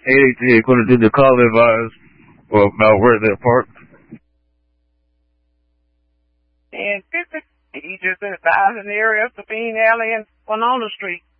AATA according to the call advised about where they're parked. And 50, he just advised in the area of Sabine Alley and Winona Street.